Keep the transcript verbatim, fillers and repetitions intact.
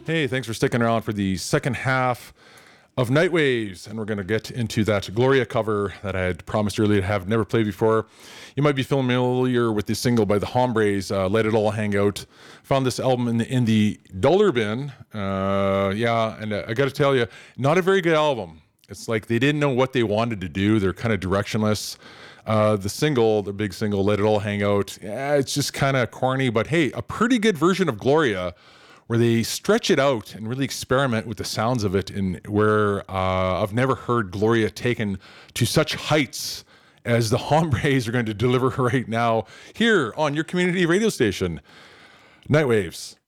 Hey, thanks for sticking around for the second half of Nightwaves, and we're going to get into that Gloria cover that I had promised earlier to have never played before. You might be familiar with the single by the Hombres, uh, Let It All Hang Out. Found this album in the, in the dollar bin. Uh, yeah, and uh, I got to tell you, not a very good album. It's like they didn't know what they wanted to do. They're kind of directionless. Uh, the single, the big single, Let It All Hang Out, yeah, it's just kind of corny, but hey, a pretty good version of Gloria, where they stretch it out and really experiment with the sounds of it, and where uh, I've never heard Gloria taken to such heights as the Hombres are going to deliver right now here on your community radio station, Nightwaves.